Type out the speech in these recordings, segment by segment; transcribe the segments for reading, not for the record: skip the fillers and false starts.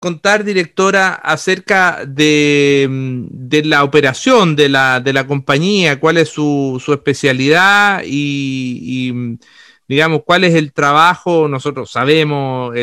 contar, directora, acerca de la operación de la compañía? ¿Cuál es su especialidad digamos, cuál es el trabajo? Nosotros sabemos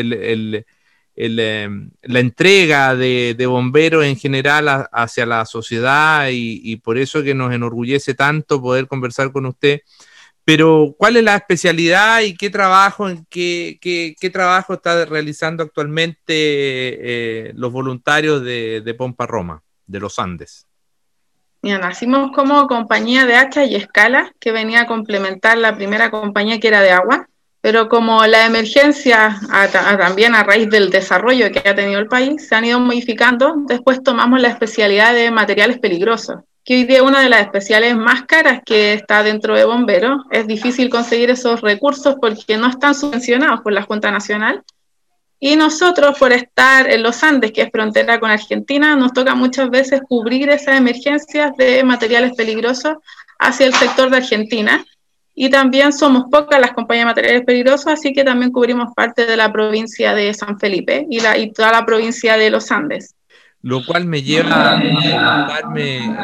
la entrega de bomberos en general hacia la sociedad y por eso que nos enorgullece tanto poder conversar con usted. Pero, ¿cuál es la especialidad y qué trabajo, qué trabajo está realizando actualmente los voluntarios de Pompa Roma, de los Andes? Mira, nacimos como compañía de hacha y escala, que venía a complementar la primera compañía que era de agua, pero como la emergencia, también a raíz del desarrollo que ha tenido el país, se han ido modificando, después tomamos la especialidad de materiales peligrosos, que hoy día es una de las especialidades más caras que está dentro de bomberos. Es difícil conseguir esos recursos porque no están subvencionados por la Junta Nacional. Y nosotros, por estar en los Andes, que es frontera con Argentina, nos toca muchas veces cubrir esas emergencias de materiales peligrosos hacia el sector de Argentina. Y también somos pocas las compañías de materiales peligrosos, así que también cubrimos parte de la provincia de San Felipe y toda la provincia de los Andes. Lo cual me lleva a preguntarme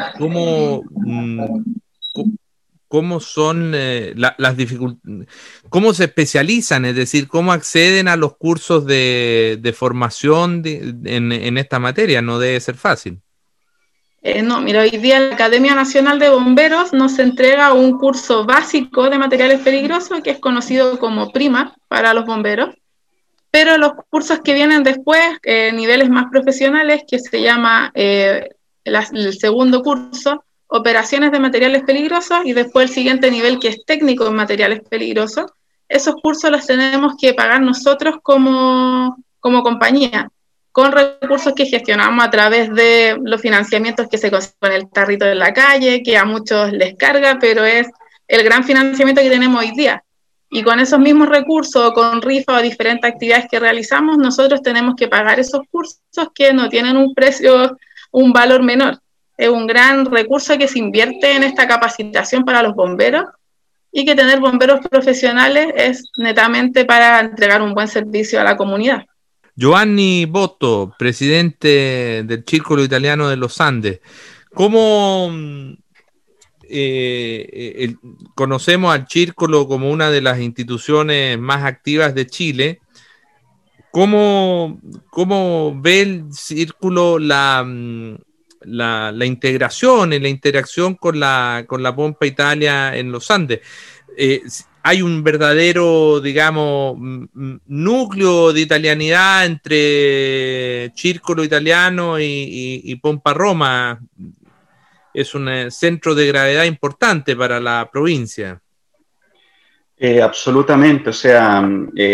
cómo son las dificultades, cómo se especializan, es decir, cómo acceden a los cursos de formación en esta materia. No debe ser fácil. No, mira, hoy día la Academia Nacional de Bomberos nos entrega un curso básico de materiales peligrosos que es conocido como PRIMA para los bomberos, pero los cursos que vienen después, niveles más profesionales, que se llama el segundo curso, operaciones de materiales peligrosos, y después el siguiente nivel, que es técnico en materiales peligrosos. Esos cursos los tenemos que pagar nosotros como compañía, con recursos que gestionamos a través de los financiamientos que se consiguen con el tarrito de la calle, que a muchos les carga, pero es el gran financiamiento que tenemos hoy día. Y con esos mismos recursos, con rifa o diferentes actividades que realizamos, nosotros tenemos que pagar esos cursos que no tienen un precio, un valor menor. Es un gran recurso que se invierte en esta capacitación para los bomberos, y que tener bomberos profesionales es netamente para entregar un buen servicio a la comunidad. Giovanni Botto, presidente del Círculo Italiano de los Andes. ¿Cómo conocemos al Círculo como una de las instituciones más activas de Chile? ¿Cómo ve el Círculo la integración y la interacción con la Pompa Italia en los Andes? Hay un verdadero, digamos, núcleo de italianidad entre Círculo Italiano y Pompa Roma. Es un centro de gravedad importante para la provincia. Absolutamente, o sea,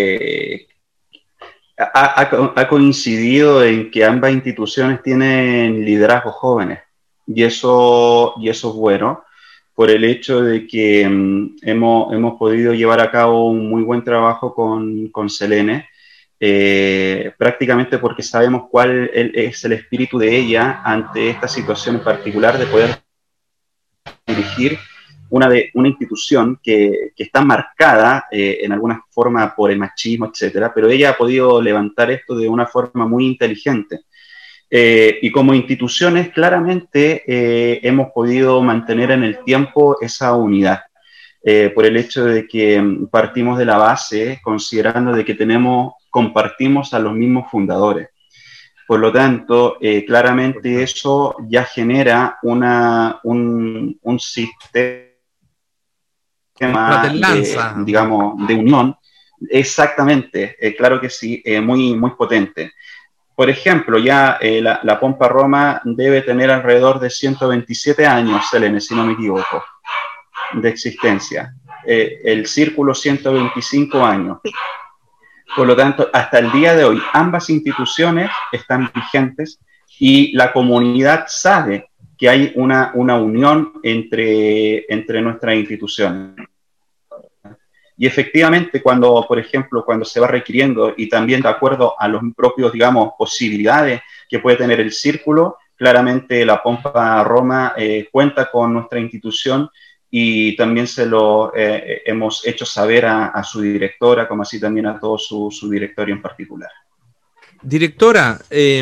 ha coincidido en que ambas instituciones tienen liderazgos jóvenes, y eso es bueno, por el hecho de que hemos podido llevar a cabo un muy buen trabajo con Selene, prácticamente porque sabemos cuál es el espíritu de ella ante esta situación en particular, de poder dirigir una institución que está marcada en alguna forma por el machismo, etcétera, pero ella ha podido levantar esto de una forma muy inteligente. Y como instituciones, claramente hemos podido mantener en el tiempo esa unidad, por el hecho de que partimos de la base considerando de que compartimos a los mismos fundadores. Por lo tanto, claramente eso ya genera un sistema de unión, exactamente, claro que sí, muy, muy potente. Por ejemplo, ya la Pompa Roma debe tener alrededor de 127 años, Selene, si no me equivoco, de existencia. El Círculo 125 años. Por lo tanto, hasta el día de hoy, ambas instituciones están vigentes y la comunidad sabe que hay una unión entre nuestras instituciones. Y efectivamente, por ejemplo, cuando se va requiriendo y también de acuerdo a los propios, digamos, posibilidades que puede tener el Círculo, claramente la Pompa Roma cuenta con nuestra institución, y también se lo hemos hecho saber a su directora, como así también a todo su directorio en particular. Directora,